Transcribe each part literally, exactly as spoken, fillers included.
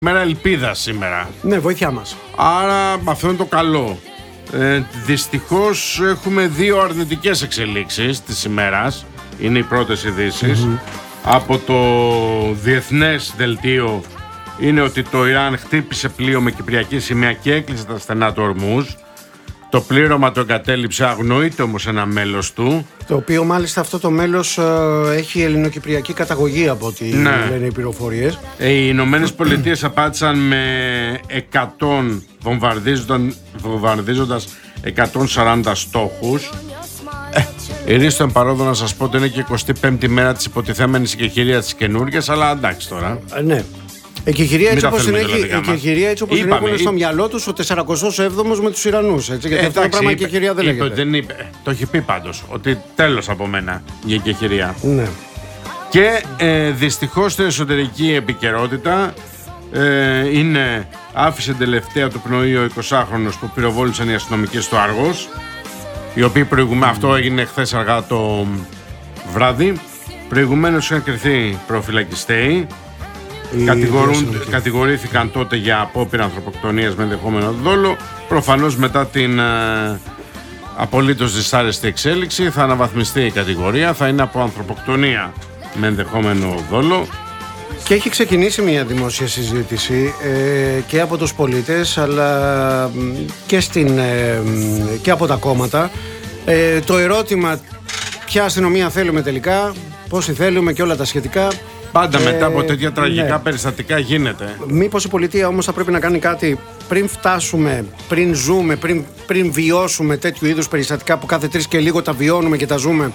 Μέρα ελπίδα σήμερα. Ναι, βοήθειά μας. Άρα αυτό είναι το καλό. Ε, δυστυχώς έχουμε δύο αρνητικές εξελίξεις της ημέρας. Είναι οι πρώτες ειδήσεις. Mm-hmm. Από το διεθνές δελτίο είναι ότι το Ιράν χτύπησε πλοίο με κυπριακή σημαία και έκλεισε τα στενά του Ορμούζ. Το πλήρωμα το εγκατέλειψε, αγνοείται όμως ένα μέλος του. Το οποίο μάλιστα αυτό το μέλος ε, έχει ελληνοκυπριακή καταγωγή από ό,τι ναι. λένε οι πληροφορίες. Ε, οι Ηνωμένες Πολιτείες απάντησαν με εκατό βομβαρδίζοντας εκατόν σαράντα στόχους. Ε, Ηρίστο εμπαρόδο να σας πω ότι είναι και η εικοστή πέμπτη μέρα της υποτιθέμενης εκεχηρίας της καινούργιας, αλλά εντάξει τώρα. Ε, ναι. Εκεχηρία έτσι όπως την έχουν στο μυαλό τους ο τεσσαρακοστός έβδομος με τους Ιρανούς. Έτσι, γιατί ε, αυτό το πράγμα είπε, εκεχηρία δεν είπε, λέγεται. Δεν είπε, το έχει πει πάντως, ότι τέλος από μένα η εκεχηρία. Ναι. Και ε, δυστυχώς στην εσωτερική επικαιρότητα ε, είναι, άφησε τελευταία του πνοή ο εικοσάχρονος που πυροβόλησαν οι αστυνομικοί στο Άργος, οι οποίοι προηγουμένως, mm. αυτό έγινε χθες αργά το βράδυ, προηγουμένως είχαν κριθεί προφυλακιστέοι. Κατηγορήθηκαν τότε για απόπειρα ανθρωποκτονίας με ενδεχόμενο δόλο. Προφανώς μετά την ε, απολύτως δυσάρεστη εξέλιξη θα αναβαθμιστεί η κατηγορία. Θα είναι από ανθρωποκτονία με ενδεχόμενο δόλο. Και έχει ξεκινήσει μια δημόσια συζήτηση ε, και από τους πολίτες αλλά και, στην, ε, και από τα κόμματα. Ε, το ερώτημα ποια αστυνομία θέλουμε τελικά, πόσοι θέλουμε και όλα τα σχετικά. Πάντα ε, μετά από τέτοια τραγικά ναι. περιστατικά γίνεται. Μήπως η πολιτεία όμως θα πρέπει να κάνει κάτι πριν φτάσουμε, πριν ζούμε, πριν, πριν βιώσουμε τέτοιου είδους περιστατικά που κάθε τρεις και λίγο τα βιώνουμε και τα ζούμε,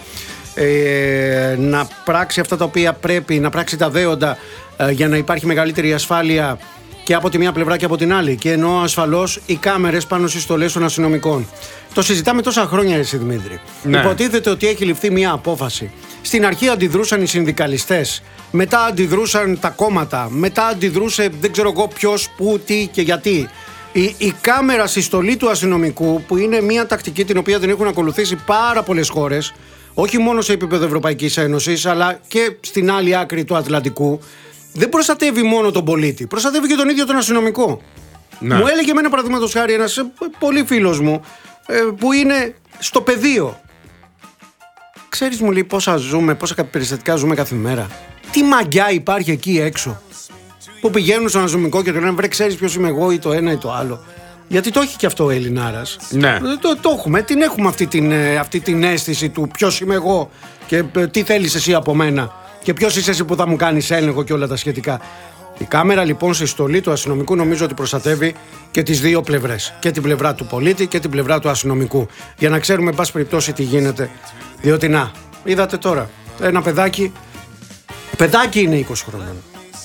ε, να πράξει αυτά τα οποία πρέπει, να πράξει τα δέοντα ε, για να υπάρχει μεγαλύτερη ασφάλεια και από τη μια πλευρά και από την άλλη. Και εννοώ ασφαλώς οι κάμερες πάνω στις στολές των αστυνομικών. Το συζητάμε τόσα χρόνια, εσύ Δημήτρη. Ναι. Υποτίθεται ότι έχει ληφθεί μια απόφαση. Στην αρχή αντιδρούσαν οι συνδικαλιστές. Μετά αντιδρούσαν τα κόμματα. Μετά αντιδρούσε δεν ξέρω εγώ ποιος, πού, τι και γιατί. Η, η κάμερα στη στολή του αστυνομικού, που είναι μια τακτική την οποία την έχουν ακολουθήσει πάρα πολλές χώρες, όχι μόνο σε επίπεδο Ευρωπαϊκής Ένωσης, αλλά και στην άλλη άκρη του Ατλαντικού, δεν προστατεύει μόνο τον πολίτη, προστατεύει και τον ίδιο τον αστυνομικό. Ναι. Μου έλεγε εμένα παραδείγματος χάρη ένας πολύ φίλος μου, που είναι στο πεδίο. Ξέρεις, μου λέει, πόσα ζούμε, πόσα περιστατικά ζούμε κάθε μέρα. Τι μαγιά υπάρχει εκεί έξω. Που πηγαίνουν στον αστυνομικό και του λένε, βρε, ξέρεις ποιος είμαι εγώ ή το ένα ή το άλλο. Γιατί το έχει και αυτό ο Ελληνάρας. Ναι. Το, το έχουμε, την έχουμε αυτή την, αυτή την αίσθηση του ποιος είμαι εγώ και τι θέλεις εσύ από μένα και ποιος είσαι εσύ που θα μου κάνεις έλεγχο και όλα τα σχετικά. Η κάμερα λοιπόν στη στολή του αστυνομικού νομίζω ότι προστατεύει και τις δύο πλευρές. Και την πλευρά του πολίτη και την πλευρά του αστυνομικού. Για να ξέρουμε, εν πάση περιπτώσει, τι γίνεται. Διότι να, είδατε τώρα, ένα παιδάκι, παιδάκι είναι είκοσι χρονών.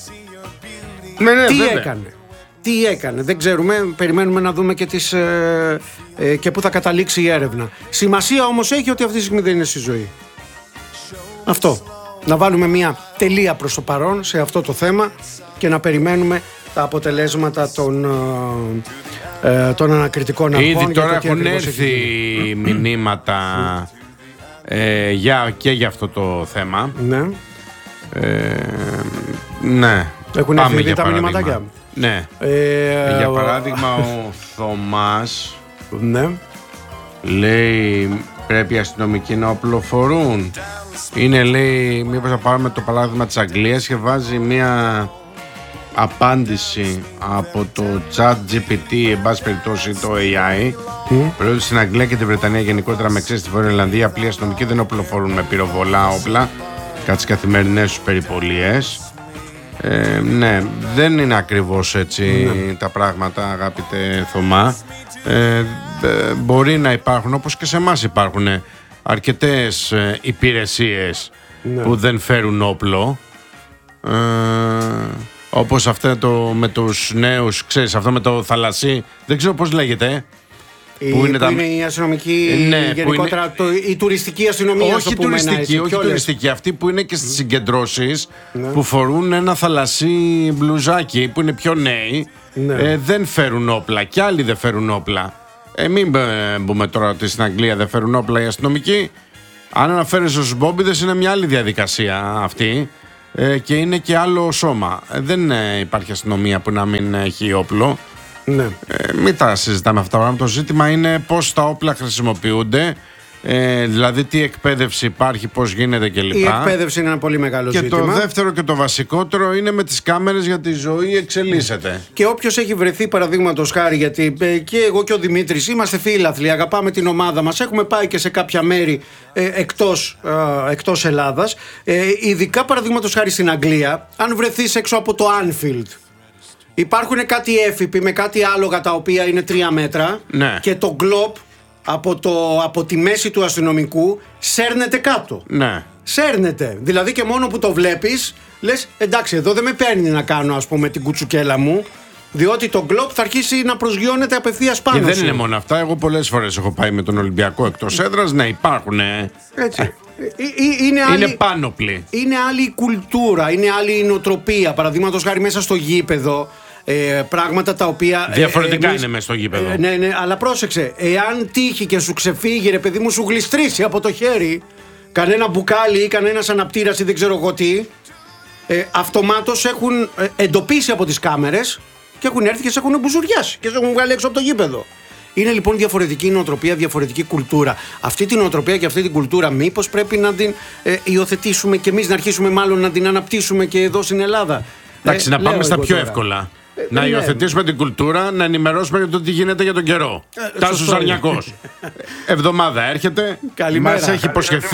Ναι, ναι, τι βέβαια. έκανε, τι έκανε, δεν ξέρουμε, περιμένουμε να δούμε και, τις, ε, ε, και πού θα καταλήξει η έρευνα. Σημασία όμως έχει ότι αυτή τη στιγμή δεν είναι στη ζωή. Αυτό. Να βάλουμε μια τελεία προς το παρόν σε αυτό το θέμα και να περιμένουμε τα αποτελέσματα των, ε, των ανακριτικών αρχών. Ήδη τώρα έχουν έρθει μηνύματα ε, για, και για αυτό το θέμα. Ναι. Ε, ναι. Έχουν έρθει ήδη τα μηνύματάκια. Ναι. Ε, για παράδειγμα ο Θωμάς ναι. λέει πρέπει οι αστυνομικοί να οπλοφορούν. Είναι, λέει, μήπως θα πάρουμε το παράδειγμα της Αγγλίας και βάζει μια απάντηση από το chat τζι πι τι, εν πάση περιπτώσει το έι άι. Mm. Πρέπει στην Αγγλία και τη Βρετανία γενικότερα, με εξαίρεση στη Βόρεια Ιρλανδία, απλοί αστυνομικοί δεν οπλοφορούν με πυροβολά όπλα κατά τις καθημερινές τους περιπολίες. Ε, ναι, δεν είναι ακριβώς έτσι mm. τα πράγματα, αγαπητέ Θωμά. Ε, μπορεί να υπάρχουν, όπως και σε εμάς υπάρχουν αρκετές ε, υπηρεσίες ναι. που δεν φέρουν όπλο, ε, όπως αυτό το, με τους νέους, ξέρεις, αυτό με το θαλασσί, δεν ξέρω πώς λέγεται. Η, που είναι, που τα... είναι η αστυνομική, ναι, γενικότερα, είναι... το, η τουριστική αστυνομία. Όχι πούμε, τουριστική, όχι τουριστική, αυτή που είναι και στις συγκεντρώσεις ναι. που φορούν ένα θαλασσί μπλουζάκι, που είναι πιο νέοι, ναι. ε, δεν φέρουν όπλα, κι άλλοι δεν φέρουν όπλα. Ε, μην μπούμε τώρα ότι στην Αγγλία δεν φέρουν όπλα οι αστυνομικοί. Αν αναφέρεσαι στους μπόμπιδες είναι μια άλλη διαδικασία αυτή. ε, και είναι και άλλο σώμα. Ε, δεν ε, υπάρχει αστυνομία που να μην έχει όπλο. Ναι. Ε, μην τα συζητάμε αυτά τα πράγματα. Το ζήτημα είναι πώς τα όπλα χρησιμοποιούνται. Ε, δηλαδή τι εκπαίδευση υπάρχει, πώς γίνεται κλπ. Η εκπαίδευση είναι ένα πολύ μεγάλο και ζήτημα. Και το δεύτερο και το βασικότερο είναι με τις κάμερες, γιατί η ζωή εξελίσσεται. Και όποιος έχει βρεθεί, παραδείγματος χάρη, γιατί ε, και εγώ και ο Δημήτρης είμαστε φίλαθλοι, αγαπάμε την ομάδα μας, έχουμε πάει και σε κάποια μέρη ε, εκτός, ε, εκτός Ελλάδας, ε, ειδικά παραδείγματος χάρη στην Αγγλία, αν βρεθείς έξω από το Anfield, υπάρχουν κάτι έφυποι με κάτι άλογα τα οποία είναι τρία μέτρα, ναι. Και το γκλοπ από, το, από τη μέση του αστυνομικού σέρνεται κάτω. Ναι. Σέρνεται. Δηλαδή και μόνο που το βλέπεις, λες εντάξει, εδώ δεν με παίρνει να κάνω, ας πούμε, την κουτσουκέλα μου, διότι το γκλοπ θα αρχίσει να προσγειώνεται απευθείας πάνω. Και δεν σου. είναι μόνο αυτά. Εγώ πολλές φορές έχω πάει με τον Ολυμπιακό εκτός έδρας. Ναι, υπάρχουν. Έτσι. Ε, είναι, άλλη, είναι πάνωπλοι. Είναι άλλη η κουλτούρα, είναι άλλη η νοοτροπία. Παραδείγματος χάρη μέσα στο γήπεδο. Ε, πράγματα τα οποία. Διαφορετικά ε, εμείς, είναι μέσα στο γήπεδο. Ε, ναι, ναι, αλλά πρόσεξε. Εάν τύχει και σου ξεφύγει, ρε παιδί μου, σου γλιστρήσει από το χέρι κανένα μπουκάλι ή κανένας αναπτήρας ή δεν ξέρω εγώ τι, ε, αυτομάτως έχουν ε, εντοπίσει από τις κάμερες και έχουν έρθει και σε έχουν μπουζουριάσει και σε έχουν βγάλει έξω από το γήπεδο. Είναι λοιπόν διαφορετική νοοτροπία, διαφορετική κουλτούρα. Αυτή την νοοτροπία και αυτή την κουλτούρα, μήπως πρέπει να την ε, υιοθετήσουμε και εμείς, να αρχίσουμε μάλλον να την αναπτύσσουμε και εδώ στην Ελλάδα. Εντάξει, ε, να πάμε στα πιο τώρα. εύκολα. Ε, να ναι. υιοθετήσουμε την κουλτούρα, να ενημερώσουμε για το τι γίνεται για τον καιρό. Ε, Τάσος Αρνιακός. Εβδομάδα έρχεται. Καλημέρα. Μας έχει υποσχεθεί,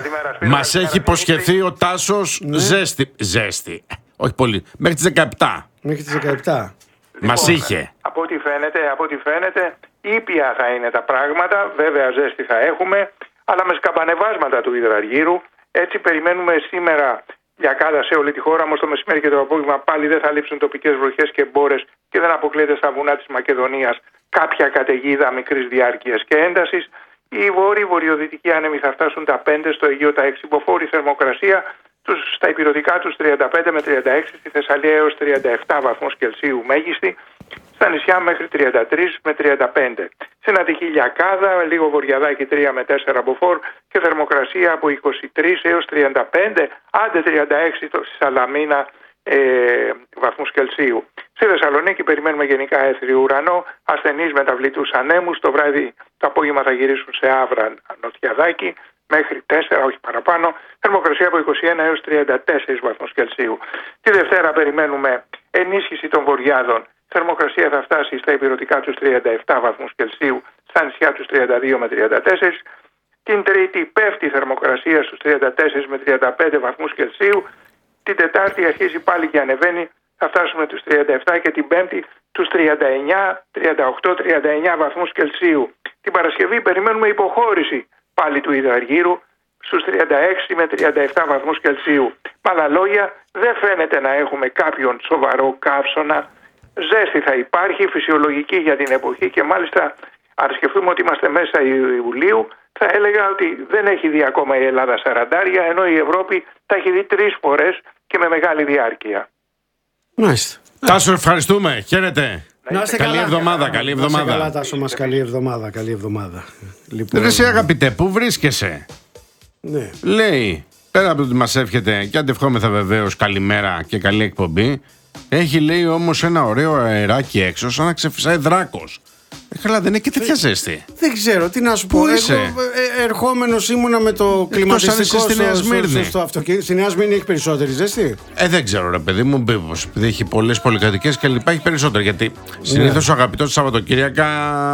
μας έχει υποσχεθεί ο Τάσος ναι. ζέστη. Ζέστη. Όχι πολύ. Μέχρι τις δεκαεπτά. Μέχρι τις δεκαεπτά. Λοιπόν, μας είχε. Από ό,τι φαίνεται, από ό,τι φαίνεται, ήπια θα είναι τα πράγματα. Βέβαια, ζέστη θα έχουμε, αλλά με σκαμπανεβάσματα του υδραργύρου. Έτσι, περιμένουμε σήμερα λιακάδα σε όλη τη χώρα. Όμως το μεσημέρι και το απόγευμα πάλι δεν θα λείψουν τοπικές βροχές και μπόρες και δεν αποκλείεται στα βουνά της Μακεδονίας κάποια καταιγίδα μικρής διάρκειας και έντασης. Οι βόρειοι-βορειοδυτικοί άνεμοι θα φτάσουν τα πέντε, στο Αιγαίο τα έξι, υποφόρη θερμοκρασία, τους, στα υπηρετικά τους τριάντα πέντε με τριάντα έξι, στη Θεσσαλία έως τριάντα επτά βαθμούς Κελσίου μέγιστη, στα νησιά μέχρι τριάντα τρία με τριάντα πέντε. Στην Αττική λιακάδα, λίγο βορειαδάκι τρία με τέσσερα μποφόρ και θερμοκρασία από είκοσι τρία έως τριάντα πέντε, άντε τριάντα έξι στη Σαλαμίνα ε, βαθμούς Κελσίου. Στη Θεσσαλονίκη περιμένουμε γενικά έθριο ουρανό, ασθενείς μεταβλητούς ανέμους, το βράδυ το απόγευμα θα γυρίσουν σε άβρα νοτιαδάκι μέχρι τέσσερα, όχι παραπάνω, θερμοκρασία από είκοσι ένα έως τριάντα τέσσερα βαθμούς Κελσίου. Τη Δευτέρα περιμένουμε ενίσχυση των βορειάδων, θερμοκρασία θα φτάσει στα υπηρετικά τους τριάντα επτά βαθμούς Κελσίου, στα νησιά τους τριάντα δύο με τριάντα τέσσερα. Την Τρίτη πέφτει η θερμοκρασία στους τριάντα τέσσερα με τριάντα πέντε βαθμούς Κελσίου. Την Τετάρτη αρχίζει πάλι και ανεβαίνει, θα φτάσουμε τους τριάντα επτά και την Πέμπτη τους τριάντα εννιά, τριάντα οκτώ, τριάντα εννιά βαθμούς Κελσίου. Την Παρασκευή περιμένουμε υποχώρηση πάλι του υδραργύρου στους τριάντα έξι με τριάντα επτά βαθμούς Κελσίου. Με άλλα λόγια, δεν φαίνεται να έχουμε κάποιον σοβαρό καύσωνα. Ζέστη θα υπάρχει, φυσιολογική για την εποχή και μάλιστα αν σκεφτούμε ότι είμαστε μέσα Ιουλίου, θα έλεγα ότι δεν έχει δει ακόμα η Ελλάδα σαραντάρια, ενώ η Ευρώπη τα έχει δει τρεις φορές και με μεγάλη διάρκεια. Μάλιστα. Τάσο, ευχαριστούμε. Χαίρετε. Να είστε καλή καλά. εβδομάδα, καλή εβδομάδα. Να είστε καλά, Τάσο μας, καλή εβδομάδα, καλή εβδομάδα. Λοιπόν, Ρε εσύ αγαπητέ, πού βρίσκεσαι? ναι. Λέει, πέρα από το ότι μας εύχεται και αντευχόμεθα βεβαίως καλημέρα και καλή εκπομπή, έχει λέει όμως ένα ωραίο αεράκι έξω, σαν να ξεφυσάει δράκος. Ε, καλά, δεν είναι και τέτοια ζέστη. Δεν ξέρω, τι να σου Πού πω. είσαι? Εγώ ε, ερχόμενος ήμουνα με το κλιματιστικό στη Νέα Σμύρνη. στο αυτοκίνητο. Στη Νέα Σμύρνη έχει περισσότερη ζέστη. Ε, δεν ξέρω, ρε παιδί μου, μήπως επειδή έχει πολλές πολυκατοικίες και λοιπά, έχει περισσότερο. Γιατί συνήθως ο αγαπητός Σαββατοκύριακα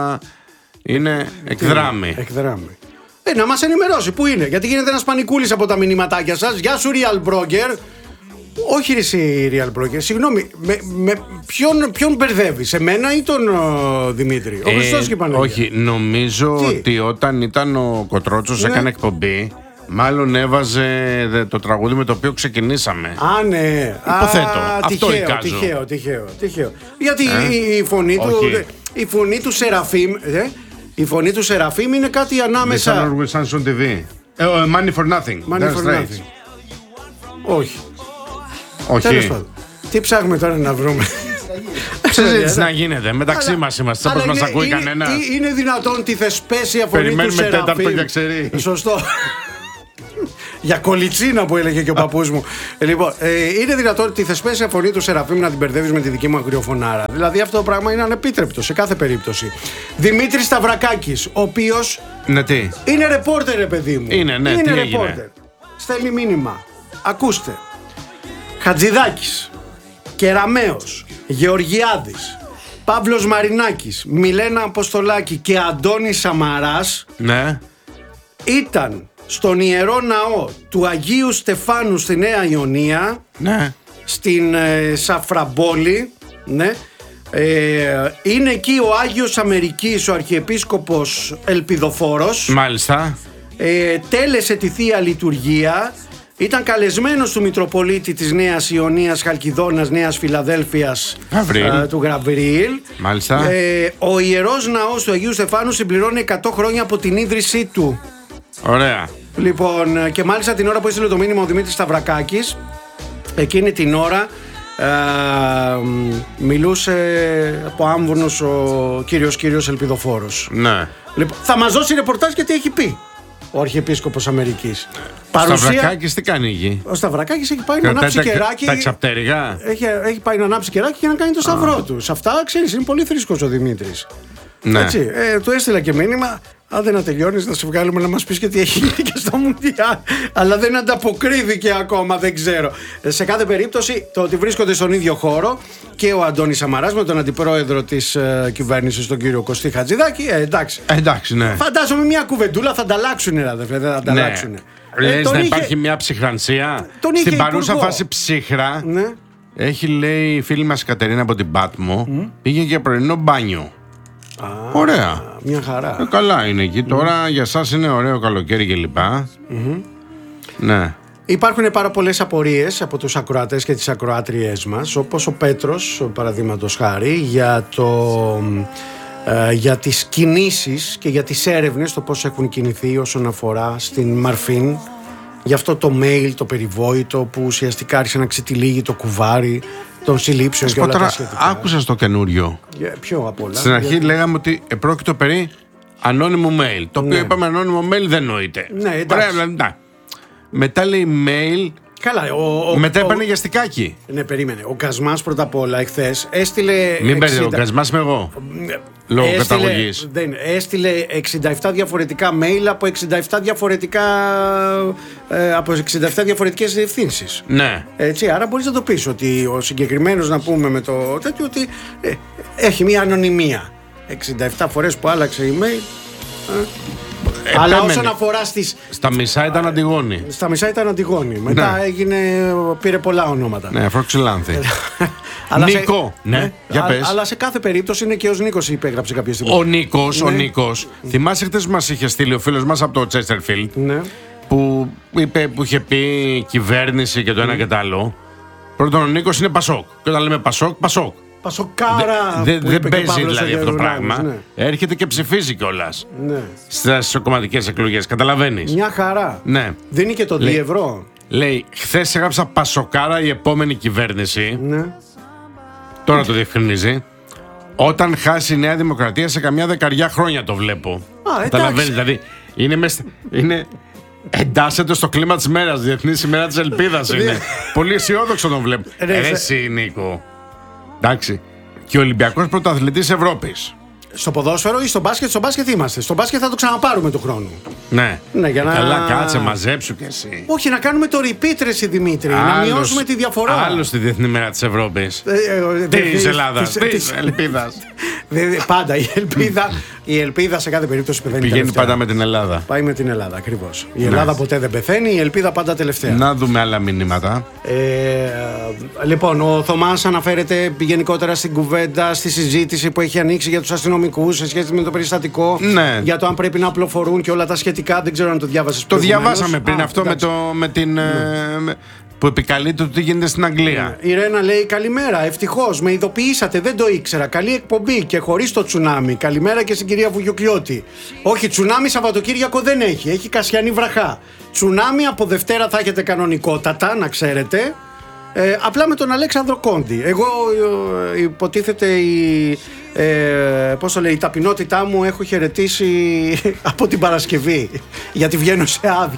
είναι εκδράμει. Εκδράμει. Ε, να μας ενημερώσει πού είναι. Γιατί γίνεται ένας πανικούλης από τα μηνυματάκια σας. Γεια σου, Real Broker. Όχι ρε εσύ Real Broker, συγγνώμη, με, με, ποιον, ποιον μπερδεύεις, εμένα ή τον ο, Δημήτρη? Ο Χριστός και η Παναγία. Όχι, νομίζω Τι? ότι όταν ήταν ο Κοτρότσος, Ναι. έκανε εκπομπή, μάλλον έβαζε δε, το τραγούδι με το οποίο ξεκινήσαμε. Α, ναι. Υποθέτω. Α, Αυτό τυχαίο, εικάζω. τυχαίο, τυχαίο, τυχαίο. Γιατί Ε? η, η φωνή του, Όχι. η φωνή του Σεραφείμ, ε, η φωνή του Σεραφείμ είναι κάτι ανάμεσα. This Always Sunshine τι βι. Ε, oh, money for nothing. Money That's for right. nothing. Όχι. Τέλος Όχι. πάντων. Τι ψάχνουμε τώρα να βρούμε? Συζήτηση να γίνεται. Μεταξύ Αλλά- μας είμαστε. Όπως αλλά μας είναι- ακούει είναι- κανένα. Είναι δυνατόν τη θεσπέσια φωνή του Περιμένουμε Σεραφείμ? τέταρτο για ξερί. Σωστό. Για κολιτσίνα που έλεγε και ο παππούς μου. Λοιπόν, ε, είναι δυνατόν τη θεσπέσια φωνή του Σεραφείμ να την μπερδεύει με τη δική μου αγριοφωνάρα? Δηλαδή αυτό το πράγμα είναι ανεπίτρεπτο σε κάθε περίπτωση. Δημήτρης Σταυρακάκης, ο οποίος. Ναι, τι. Είναι ρεπόρτερ, ρε παιδί μου. Είναι, ναι, είναι τι ρεπόρτερ. έγινε? Στέλνει μήνυμα. Ακούστε. Χατζηδάκης, Κεραμέως, Γεωργιάδης, Παύλος Μαρινάκης, Μιλένα Αποστολάκη και Αντώνης Σαμαράς, ναι, ήταν στον Ιερό Ναό του Αγίου Στεφάνου στη Νέα Ιωνία, ναι, στην ε, Σαφραμπόλη, ναι. Ε, είναι εκεί ο Άγιος Αμερικής, ο Αρχιεπίσκοπος Ελπιδοφόρος. Μάλιστα. Ε, τέλεσε τη Θεία Λειτουργία. Ήταν καλεσμένος του Μητροπολίτη της Νέας Ιωνίας Χαλκιδόνας Νέας Φιλαδέλφειας, Γαβρίλ. του Γαβριήλ. Μάλιστα. Ε, ο Ιερός Ναός του Αγίου Στεφάνου συμπληρώνει εκατό χρόνια από την ίδρυσή του. Ωραία. Λοιπόν, και μάλιστα την ώρα που έστειλε το μήνυμα ο Δημήτρης Σταυρακάκης, εκείνη την ώρα ε, μιλούσε από άμβονος ο κύριος κύριος Ελπιδοφόρος. Ναι. Λοιπόν, θα μας δώσει ρεπορτάζ και τι έχει πει ο Αρχιεπίσκοπος Αμερικής. Ο Σταυρακάκης τι κάνει εκεί? Ο Σταυρακάκης έχει πάει να ανάψει τα, κεράκι. Τα ξαπτέρυγα. Έχει, έχει πάει να ανάψει κεράκι και να κάνει το σταυρό ah. του. Σε αυτά, ξέρεις, είναι πολύ θρήσκος ο Δημήτρης. Ναι. Έτσι, ε, του έστειλα και μήνυμα. Αν δεν να τελειώνεις να σε βγάλουμε να μας πεις και τι έχει γίνει και στο Μουντιάλ. Αλλά δεν ανταποκρίθηκε ακόμα, δεν ξέρω. Σε κάθε περίπτωση, το ότι βρίσκονται στον ίδιο χώρο και ο Αντώνης Σαμαράς με τον αντιπρόεδρο της ε, κυβέρνησης, τον κύριο Κωστή Χατζηδάκη, ε, εντάξει. Ε, εντάξει, ναι. Φαντάζομαι μια κουβεντούλα θα ανταλλάξουν, δεν θα ανταλλάξουν. Ναι. Ε, Λες να είχε... υπάρχει μια ψυχρανσία. Στην παρούσα υπουργό. Φάση ψύχρα. Ναι. Έχει, λέει, η φίλη μας Κατερίνα από την Πάτμο, mm. πήγε για πρωινό μπάνιο. Α, ωραία. Μια χαρά. Ε, καλά είναι εκεί. Mm. Τώρα για σας είναι ωραίο καλοκαίρι κλπ. Mm-hmm. Ναι. Υπάρχουν πάρα πολλές απορίες από τους ακροατές και τις ακροάτριές μας, όπως ο Πέτρος, παραδείγματος χάρη, για, το, ε, για τις κινήσεις και για τις έρευνες, το πώς έχουν κινηθεί όσον αφορά στην Μαρφίν, για αυτό το mail, το περιβόητο που ουσιαστικά άρχισε να ξετυλίγει το κουβάρι των συλλήψεων και όλα τα σχετικά. Άκουσα στο καινούριο. Yeah, ποιο απ' όλα? Στην αρχή γιατί... λέγαμε ότι επρόκειτο περί ανώνυμο mail. Το οποίο ναι. είπαμε ανώνυμο mail δεν νοείται. Ναι, εντάξει. Ωραία, ναι. Μετά λέει mail. Καλά, ο, ο, μετά ο, έπανε για στικάκι. Ναι, περίμενε. Ο Κασμάς πρώτα απ' όλα εχθές έστειλε. Μην παίρνει, ο Κασμάς είμαι εγώ. Λόγω έστειλε, καταγωγής. Δεν, έστειλε εξήντα επτά διαφορετικά mail από εξήντα επτά διαφορετικά. Ε, από εξήντα επτά διαφορετικές διευθύνσεις. Ναι. Έτσι, άρα μπορείς να το πεις ότι ο συγκεκριμένος, να πούμε με το τέτοιο, ότι ε, έχει μια ανωνυμία. εξήντα επτά φορές που άλλαξε email. Ε. Αλλά Επέμενε. Όσον αφορά στις... Στα μισά ήταν Αντιγόνη. Στα μισά ήταν Αντιγόνη. Μετά ναι. έγινε, πήρε πολλά ονόματα. Ναι, Φροξιλάνθη. Νίκο. Σε... Ναι, ναι, για πες. Αλλά σε κάθε περίπτωση είναι και ο Νίκος υπέγραψε κάποια στιγμή. Ο Νίκος, ναι. ο Νίκος. Mm. Θυμάσαι χτες μας είχε στείλει ο φίλος μας από το Τσέστερφιλντ. Ναι. Που, είπε, που είχε πει κυβέρνηση και το ένα mm. και το άλλο. Πρώτον, ο Νίκος είναι Πασόκ. Και όταν λέμε Πασόκ, Πασόκ. Πασοκάρα. Δεν δε, δε παίζει δηλαδή αυτό το πράγμα. Ναι. Έρχεται και ψηφίζει κιόλας. Ναι. Στις κομματικές εκλογές. Καταλαβαίνεις. Μια χαρά. Ναι. Δίνει και το δύο ευρώ. Λέει, χθες έγραψα Πασοκάρα η επόμενη κυβέρνηση. Ναι. Τώρα το διευκρινίζει. Όταν χάσει η Νέα Δημοκρατία σε καμιά δεκαριά χρόνια το βλέπω. Καταλαβαίνεις. Δηλαδή είναι, μες, είναι εντάσσεται στο κλίμα της μέρας. Διεθνής ημέρα της ελπίδας είναι. Πολύ αισιόδοξο τον βλέπω. Εσύ, Νίκο. Εντάξει. Και ο Ολυμπιακός πρωταθλητής Ευρώπης. Στο ποδόσφαιρο ή στο μπάσκετ? Στο μπάσκετ είμαστε. Στο μπάσκετ θα το ξαναπάρουμε του χρόνου. Ναι. Ναι, για να... Καλά, κάτσε, μαζέψου κι εσύ. Όχι, να κάνουμε το repeat, ρε Δημήτρη. Άλλος, να μειώσουμε τη διαφορά. Άλλο στη Διεθνή Μέρα της Ευρώπης. Ε, ε, της Ελλάδας. Της ελπίδας. Πάντα η ελπίδα, η ελπίδα σε κάθε περίπτωση πεθαίνει. Πηγαίνει τελευταία. πάντα με την Ελλάδα. Πάει με την Ελλάδα, ακριβώς. Η Ελλάδα ναι. ποτέ δεν πεθαίνει, η ελπίδα πάντα τελευταία. Να δούμε άλλα μηνύματα. Ε, λοιπόν, ο Θωμάς αναφέρεται γενικότερα στην κουβέντα, στη συζήτηση που έχει ανοίξει για τους αστυνομικούς σε σχέση με το περιστατικό. Ναι. Για το αν πρέπει να απλοφορούν και όλα τα σχετικά. Δεν ξέρω αν το διάβασες. Το διαβάσαμε πριν. Α, αυτό με, το, με την. Ναι. Ε, που επικαλείται το τι γίνεται στην Αγγλία. Η Ρένα λέει καλημέρα. Ευτυχώς με ειδοποιήσατε, δεν το ήξερα. Καλή εκπομπή και χωρίς το τσουνάμι. Καλημέρα και στην κυρία Βουγιουκλιώτη. Όχι, τσουνάμι Σαββατοκύριακο δεν έχει. Έχει κασιανή βραχά. Τσουνάμι από Δευτέρα θα έχετε κανονικότατα, να ξέρετε. Ε, απλά με τον Αλέξανδρο Κόντι. Εγώ ε, υποτίθεται η, ε, πώς το λέει, η ταπεινότητά μου έχω χαιρετήσει από την Παρασκευή. Γιατί βγαίνω σε άδεια.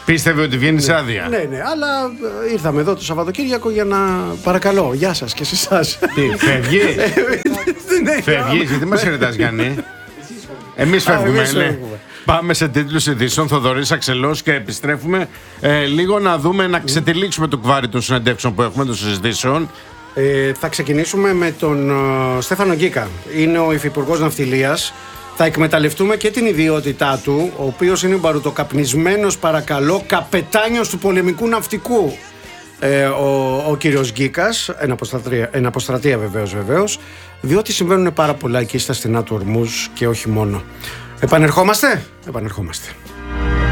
Πίστευε ότι βγαίνει σε άδεια. Ναι, ναι, αλλά ε, ήρθαμε εδώ το Σαββατοκύριακο για να. Παρακαλώ, γεια σας και σε εσάς. Τι, φεύγει. Ναι, Φεύγει, γιατί μας χαιρετάς, Γιάννη. Εμείς φεύγουμε, εμείς ναι. φεύγουμε. Πάμε σε τίτλους ειδήσεων. Θοδωρής Αξελός και επιστρέφουμε ε, λίγο να δούμε, να ξετυλίξουμε το κουβάρι των συνεντεύξεων που έχουμε, των συζητήσεων. Ε, θα ξεκινήσουμε με τον uh, Στέφανο Γκίκα. Είναι ο Υφυπουργός Ναυτιλίας. Θα εκμεταλλευτούμε και την ιδιότητά του, ο οποίος είναι μπαρουτοκαπνισμένος, παρακαλώ, καπετάνιος του πολεμικού ναυτικού. Ε, ο, ο κύριος Γκίκας, εν αποστρατεία, εν αποστρατεία βεβαίως, βεβαίως, διότι συμβαίνουν πάρα πολλά εκεί στα στενά του Ορμούζ και όχι μόνο. Επανερχόμαστε, επανερχόμαστε.